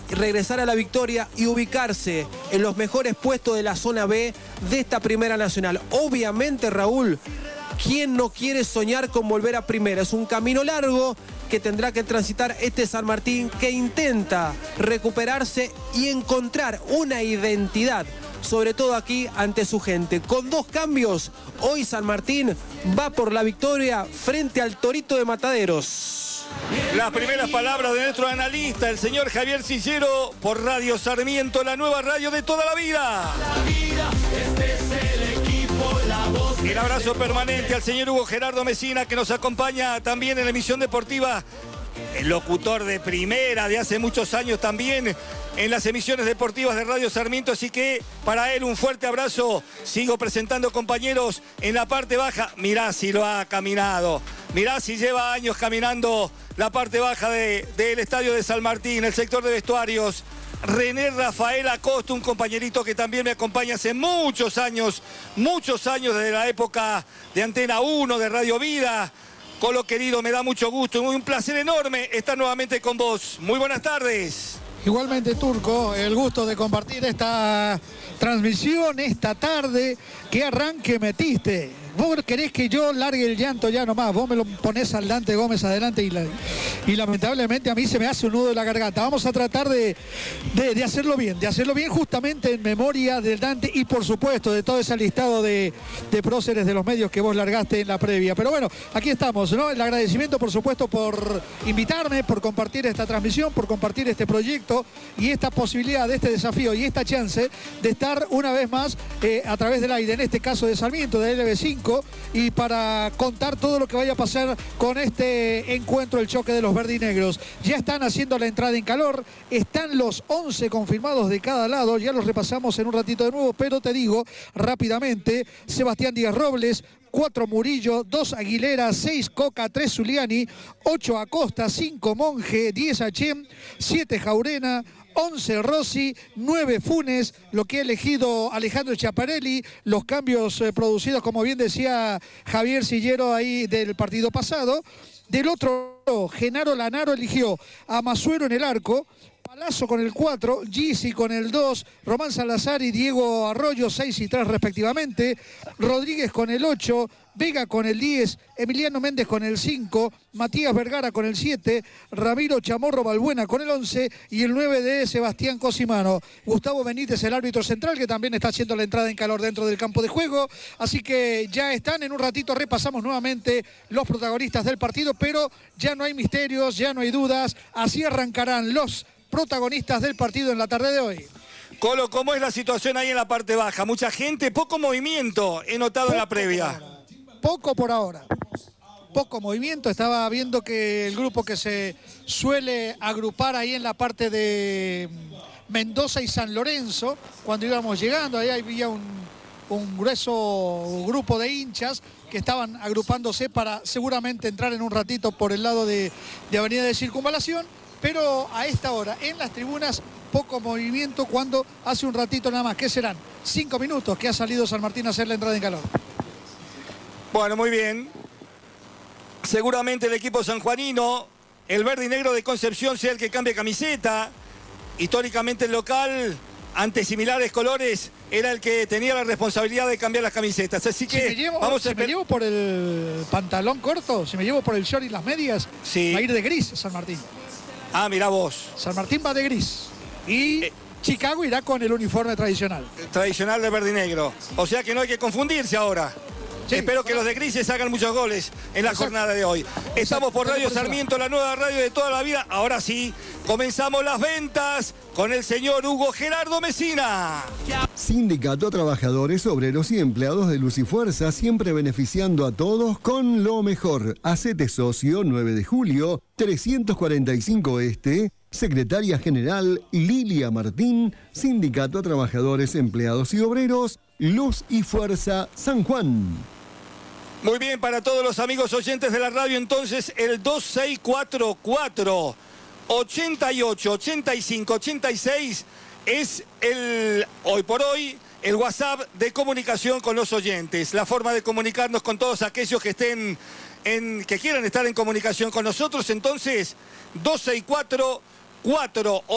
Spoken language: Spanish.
regresar a la victoria y ubicarse en los mejores puestos de la zona B de esta Primera Nacional. Obviamente, Raúl, ¿quién no quiere soñar con volver a Primera? Es un camino largo que tendrá que transitar este San Martín, que intenta recuperarse y encontrar una identidad, sobre todo aquí ante su gente. Con 2 cambios, hoy San Martín va por la victoria frente al Torito de Mataderos. Las primeras palabras de nuestro analista, el señor Javier Sillero, por Radio Sarmiento, la nueva radio de toda la vida. El abrazo permanente al señor Hugo Gerardo Mesina, que nos acompaña también en la emisión deportiva, el locutor de primera de hace muchos años también en las emisiones deportivas de Radio Sarmiento, así que para él un fuerte abrazo. Sigo presentando compañeros en la parte baja. Mirá si lo ha caminado, mirá si lleva años caminando la parte baja del estadio de San Martín, el sector de vestuarios. René Rafael Acosta, un compañerito que también me acompaña hace muchos años desde la época de Antena 1, de Radio Vida. Colo querido, me da mucho gusto, un placer enorme estar nuevamente con vos. Muy buenas tardes. Igualmente, Turco, el gusto de compartir esta transmisión esta tarde. ¿Qué arranque metiste? Vos querés que yo largue el llanto ya nomás, vos me lo ponés al Dante Gómez adelante y lamentablemente a mí se me hace un nudo en la garganta. Vamos a tratar de hacerlo bien, justamente en memoria del Dante y por supuesto de todo ese listado de próceres de los medios que vos largaste en la previa. Pero bueno, aquí estamos, ¿no? El agradecimiento por supuesto por invitarme, por compartir esta transmisión, por compartir este proyecto y esta posibilidad de este desafío y esta chance de estar una vez más a través del aire, en este caso de Sarmiento, de LB5, y para contar todo lo que vaya a pasar con este encuentro, el choque de los verdinegros. Ya están haciendo la entrada en calor, están los 11 confirmados de cada lado, ya los repasamos en un ratito de nuevo, pero te digo rápidamente: Sebastián Díaz Robles, 4 Murillo, 2 Aguilera, 6 Coca, 3 Zuliani, 8 Acosta, 5 Monje, 10 Achem, 7 Jaurena, 11 Rossi, 9 Funes, lo que ha elegido Alejandro Chaparelli, los cambios producidos, como bien decía Javier Sillero ahí del partido pasado. Del otro lado, Genaro Lanaro eligió a Masuero en el arco, Palazzo con el 4, Gisi con el 2, Román Salazar y Diego Arroyo 6 y 3 respectivamente, Rodríguez con el 8, Vega con el 10, Emiliano Méndez con el 5, Matías Vergara con el 7, Ramiro Chamorro Balbuena con el 11 y el 9 de Sebastián Cosimano. Gustavo Benítez, el árbitro central, que también está haciendo la entrada en calor dentro del campo de juego. Así que ya están, en un ratito repasamos nuevamente los protagonistas del partido, pero ya no hay misterios, ya no hay dudas. Así arrancarán los protagonistas del partido en la tarde de hoy. Colo, ¿cómo es la situación ahí en la parte baja? Mucha gente, poco movimiento he notado en la previa. Poco por ahora. Poco movimiento. Estaba viendo que el grupo que se suele agrupar ahí en la parte de Mendoza y San Lorenzo, cuando íbamos llegando, ahí había un grueso grupo de hinchas que estaban agrupándose para seguramente entrar en un ratito por el lado de Avenida de Circunvalación. Pero a esta hora, en las tribunas, poco movimiento, cuando hace un ratito nada más, ¿qué serán? 5 minutos que ha salido San Martín a hacer la entrada en calor. Bueno, muy bien. Seguramente el equipo sanjuanino, el verde y negro de Concepción, sea el que cambie camiseta. Históricamente el local, ante similares colores, era el que tenía la responsabilidad de cambiar las camisetas. Así que si me llevo por el pantalón corto, si me llevo por el short y las medias, sí, va a ir de gris San Martín. Ah, mirá vos. San Martín va de gris. Y Chicago irá con el uniforme tradicional. Tradicional de verde y negro. O sea que no hay que confundirse ahora. Sí, espero que los de grises hagan muchos goles en la jornada de hoy. Estamos por Radio Sarmiento, la nueva radio de toda la vida. Ahora sí, comenzamos las ventas con el señor Hugo Gerardo Mesina. Sindicato Trabajadores, Obreros y Empleados de Luz y Fuerza, siempre beneficiando a todos con lo mejor. Hacete socio, 9 de julio, 345 Este. Secretaria General Lilia Martín, Sindicato Trabajadores, Empleados y Obreros, Luz y Fuerza, San Juan. Muy bien, para todos los amigos oyentes de la radio, entonces el 2644 88 85 86 es hoy por hoy el WhatsApp de comunicación con los oyentes, la forma de comunicarnos con todos aquellos que que quieran estar en comunicación con nosotros. Entonces 2644